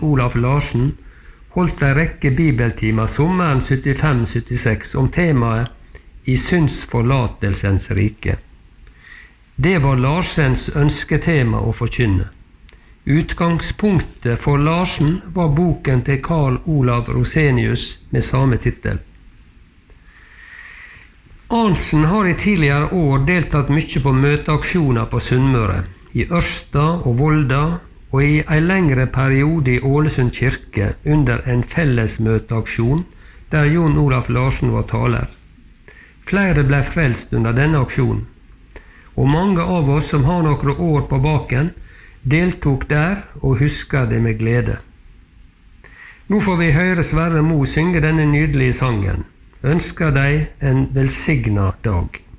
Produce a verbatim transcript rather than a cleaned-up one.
Olav Larsen holdt en rekke bibeltimer sommeren syttifem syttiseks om temaet «I syndsforlatelsens rike». Det var Larsens ønsketema å forkynne. Utgangspunktet for Larsen var boken til Karl Olav Rosenius med samme titel. Arntzen har i tidligere år deltatt mye på møteaksjoner på Sunnmøre, i Ørsta og Volda, og i en lengre periode i Ålesund kirke under en fellesmøteaksjon der Jon Olav Larsen var taler. Flere ble frelst under denne aksjonen, og mange av oss som har noen år på baken, deltok der og husker det med glede. Nå får vi høre Sverre Mo synge denne nydelige sangen. Ønsker deg en velsignet dag.